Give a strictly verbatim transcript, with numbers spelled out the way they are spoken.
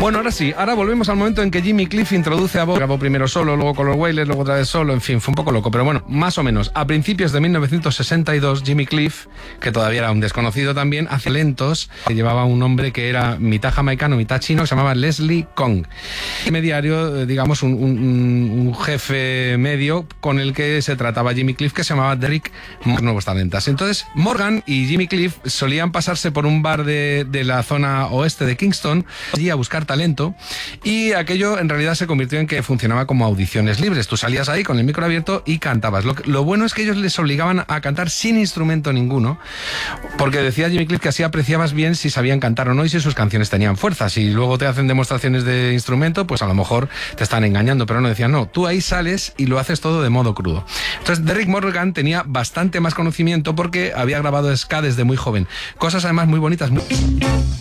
Bueno, ahora sí, ahora volvemos al momento en que Jimmy Cliff introduce a Bob. Grabó primero solo, luego con los Wailers, luego otra vez solo, en fin, fue un poco loco, pero bueno, más o menos. A principios de mil novecientos sesenta y dos, Jimmy Cliff, que todavía era un desconocido también, hace lentos, que llevaba un hombre que era mitad jamaicano, mitad chino, que se llamaba Leslie Kong. Mediario, digamos, un, un, un jefe medio con el que se trataba Jimmy Cliff, que se llamaba Derrick Morgan, Nuevos Talentas. Entonces, Morgan y Jimmy Cliff solían pasarse por un bar de, de la zona oeste de Kingston, allí a buscar talento, y aquello en realidad se convirtió en que funcionaba como audiciones libres. Tú salías ahí con el micro abierto y cantabas. Lo, lo bueno es que ellos les obligaban a cantar sin instrumento ninguno, porque decía Jimmy Cliff que así apreciabas bien si sabían cantar o no y si sus canciones tenían fuerza. Si luego te hacen demostraciones de instrumento, pues a lo mejor te están engañando, pero no, decían, no, tú ahí sales y lo haces todo de modo crudo. Entonces Derrick Morgan tenía bastante más conocimiento porque había grabado ska desde muy joven. Cosas además muy bonitas. Muy...